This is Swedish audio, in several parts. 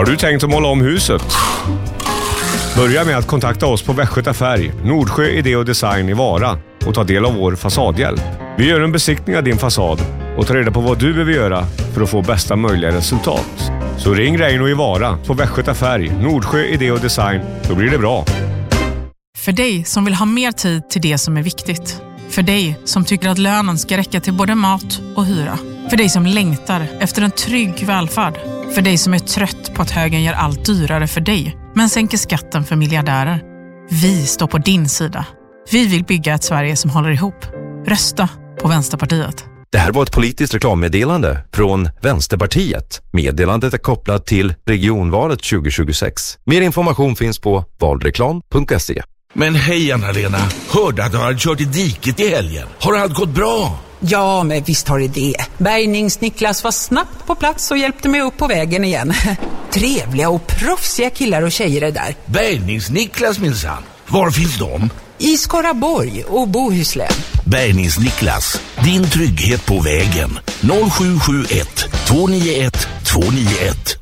Har du tänkt att måla om huset? Börja med att kontakta oss på Västgöta Färg, Nordsjö Idé och Design i Vara och ta del av vår fasadhjälp. Vi gör en besiktning av din fasad och tar reda på vad du behöver göra för att få bästa möjliga resultat. Så ring Reino i Vara på Västgöta Färg, Nordsjö Idé och Design, så blir det bra. För dig som vill ha mer tid till det som är viktigt. För dig som tycker att lönen ska räcka till både mat och hyra. För dig som längtar efter en trygg välfärd. För dig som är trött på att högern gör allt dyrare för dig, men sänker skatten för miljardärer. Vi står på din sida. Vi vill bygga ett Sverige som håller ihop. Rösta på Vänsterpartiet. Det här var ett politiskt reklammeddelande från Vänsterpartiet. Meddelandet är kopplat till regionvalet 2026. Mer information finns på valreklam.se. Men hej Anna-Lena, hörde att du har kört i diket i helgen. Har allt gått bra? Ja, men visst har det. Bärgnings-Niklas var snabbt på plats och hjälpte mig upp på vägen igen. Trevliga och proffsiga killar och tjejer är där. Bärgnings-Niklas minsann. Var finns de? I Skaraborg och Bohuslän. Bärgnings-Niklas, din trygghet på vägen. 0771 291 291.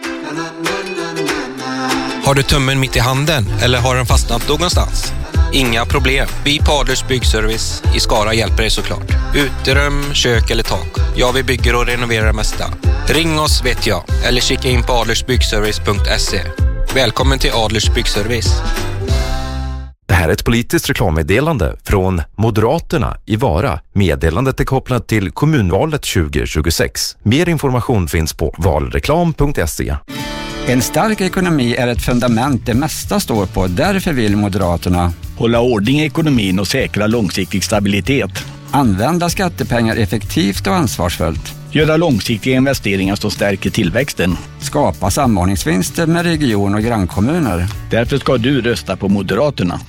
Har du tummen mitt i handen eller har den fastnat någonstans? Inga problem. Vi på Adlers Byggservice i Skara hjälper dig såklart. Uterum, kök eller tak. Ja, vi bygger och renoverar det mesta. Ring oss vet jag. Eller kika in på adlersbyggservice.se. Välkommen till Adlers Byggservice. Det här är ett politiskt reklammeddelande från Moderaterna i Vara. Meddelandet är kopplat till kommunvalet 2026. Mer information finns på valreklam.se. En stark ekonomi är ett fundament det mesta står på. Därför vill Moderaterna hålla ordning i ekonomin och säkra långsiktig stabilitet. Använda skattepengar effektivt och ansvarsfullt. Göra långsiktiga investeringar som stärker tillväxten. Skapa samordningsvinster med region- och grannkommuner. Därför ska du rösta på Moderaterna.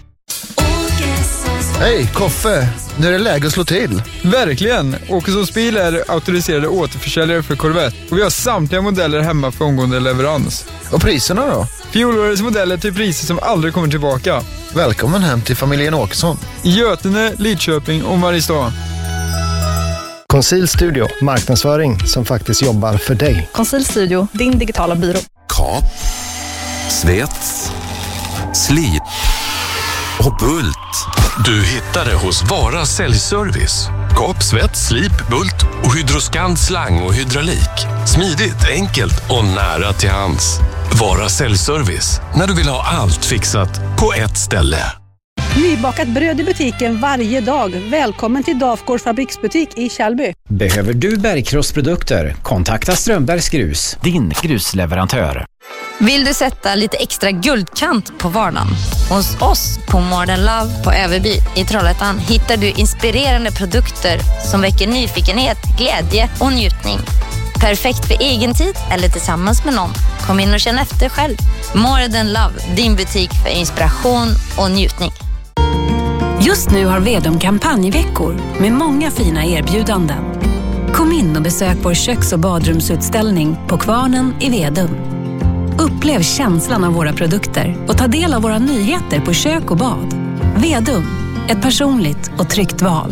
Hej, Koffe! Nu är det läge att slå till. Verkligen! Åkessons bil är auktoriserade återförsäljare för Corvette. Och vi har samtliga modeller hemma för omgående leverans. Och priserna då? Fjolårets modeller till priser som aldrig kommer tillbaka. Välkommen hem till familjen Åkesson. I Götene, Lidköping och Mariestad. Conceal Studio, marknadsföring som faktiskt jobbar för dig. Conceal Studio, din digitala byrå. Kap, svets, slip och bult. Du hittar det hos Vara Säljservice. Kap, svets, slip, bult och Hydroscan slang och hydraulik. Smidigt, enkelt och nära till hands. Vara Säljservice, när du vill ha allt fixat på ett ställe. Nybakat bröd i butiken varje dag. Välkommen till Dafgårds fabriksbutik i Kjellby. Behöver du bergkrossprodukter? Kontakta Strömbergs Grus, din grusleverantör. Vill du sätta lite extra guldkant på vardagen? Hos oss på Modern Love på Överby i Trollhättan hittar du inspirerande produkter som väcker nyfikenhet, glädje och njutning. Perfekt för egen tid eller tillsammans med någon. Kom in och känn efter själv. Modern Love, din butik för inspiration och njutning. Just nu har Vedum kampanjveckor med många fina erbjudanden. Kom in och besök vår köks- och badrumsutställning på Kvarnen i Vedum. Upplev känslan av våra produkter och ta del av våra nyheter på kök och bad. Vedum, ett personligt och tryggt val.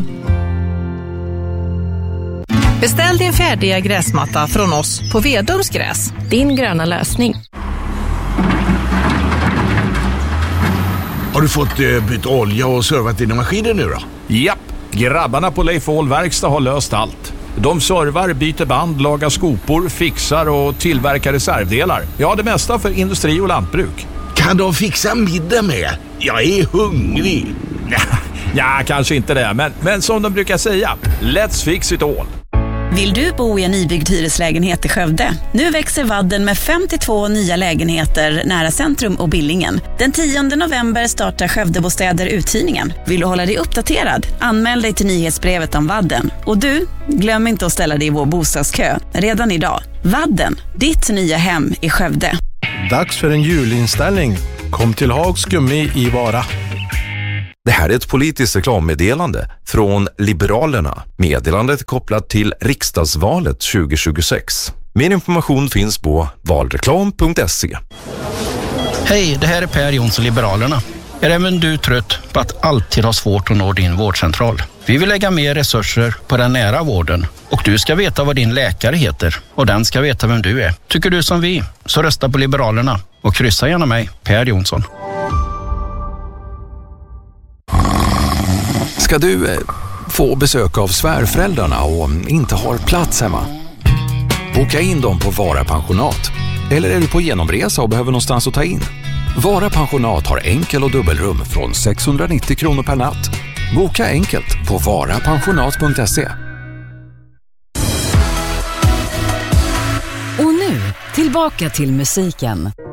Beställ din färdiga gräsmatta från oss på Vedums gräs. Din gröna lösning. Har du fått byta olja och servat dina maskiner nu då? Japp, grabbarna på Leif Ahl Verkstad har löst allt. De servar, byter band, lagar skopor, fixar och tillverkar reservdelar. Ja, det mesta för industri och lantbruk. Kan de fixa middag med? Jag är hungrig. Ja, kanske inte det, men som de brukar säga, let's fix it all. Vill du bo i en nybyggd hyreslägenhet i Skövde? Nu växer Vadden med 52 nya lägenheter nära centrum och Billingen. Den 10 november startar Skövdebostäder uthyrningen. Vill du hålla dig uppdaterad? Anmäl dig till nyhetsbrevet om Vadden. Och du, glöm inte att ställa dig i vår bostadskö redan idag. Vadden, ditt nya hem i Skövde. Dags för en julinställning. Kom till Hags Gummi i Vara. Det här är ett politiskt reklammeddelande från Liberalerna. Meddelandet är kopplat till riksdagsvalet 2026. Mer information finns på valreklam.se. Hej, det här är Per Jonsson, Liberalerna. Är även du trött på att alltid ha svårt att nå din vårdcentral? Vi vill lägga mer resurser på den nära vården. Och du ska veta vad din läkare heter. Och den ska veta vem du är. Tycker du som vi, så rösta på Liberalerna. Och kryssa gärna mig, Per Jonsson. Ska du få besök av svärföräldrarna och inte har plats hemma? Boka in dem på Vara Pensionat. Eller är du på genomresa och behöver någonstans att ta in? Vara Pensionat har enkel- och dubbelrum från 690 kronor per natt. Boka enkelt på varapensionat.se. Och nu, tillbaka till musiken.